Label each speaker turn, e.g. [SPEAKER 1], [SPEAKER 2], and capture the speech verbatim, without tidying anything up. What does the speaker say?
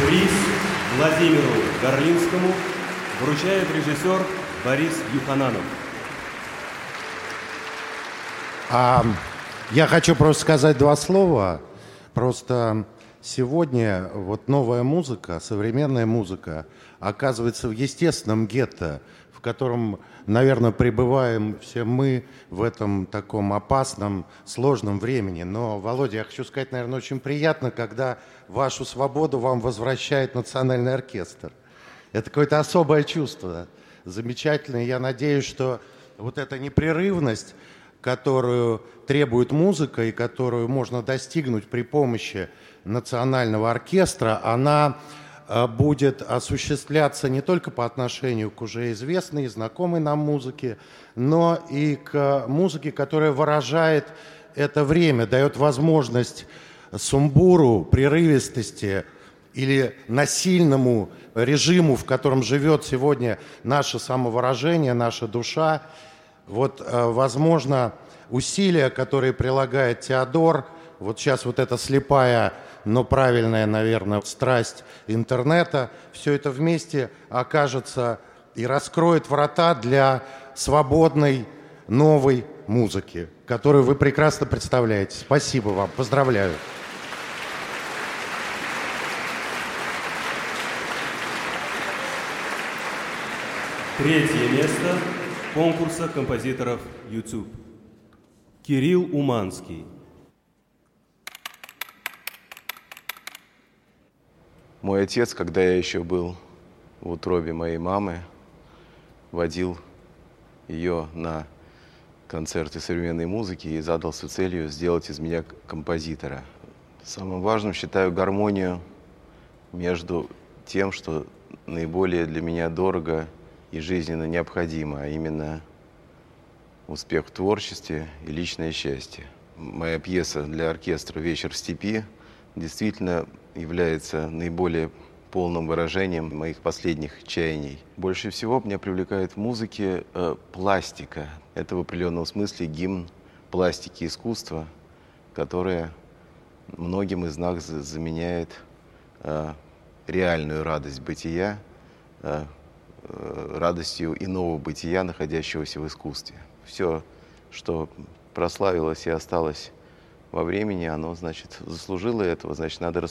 [SPEAKER 1] Приз Владимиру Горлинскому вручает режиссер Борис Юхананов.
[SPEAKER 2] А, я хочу просто сказать два слова. Просто сегодня вот новая музыка, современная музыка оказывается в естественном гетто, в котором, наверное, пребываем все мы в этом таком опасном, сложном времени. Но, Володя, я хочу сказать, наверное, очень приятно, когда вашу свободу вам возвращает национальный оркестр. Это какое-то особое чувство, замечательное. Я надеюсь, что вот эта непрерывность, которую требует музыка и которую можно достигнуть при помощи национального оркестра, она будет осуществляться не только по отношению к уже известной и знакомой нам музыке, но и к музыке, которая выражает это время, дает возможность сумбуру, прерывистости или насильному режиму, в котором живет сегодня наше самовыражение, наша душа. Вот, возможно, усилия, которые прилагает Теодор, вот сейчас вот эта слепая, но правильная, наверное, страсть интернета, все это вместе окажется и раскроет врата для свободной новой музыки, которую вы прекрасно представляете. Спасибо вам, поздравляю.
[SPEAKER 1] Третье место конкурса композиторов YouTube. Кирилл Уманский.
[SPEAKER 3] Мой отец, когда я еще был в утробе моей мамы, водил ее на концерты современной музыки и задался целью сделать из меня композитора. Самым важным считаю гармонию между тем, что наиболее для меня дорого и жизненно необходимо, а именно успех в творчестве и личное счастье. Моя пьеса для оркестра «Вечер в степи» действительно является наиболее полным выражением моих последних чаяний. Больше всего меня привлекает в музыке э, пластика. Это в определенном смысле гимн пластики искусства, которая многим из нас заменяет э, реальную радость бытия, э, э, радостью иного бытия, находящегося в искусстве. Все, что прославилось и осталось во времени, оно, значит, заслужило этого, значит, надо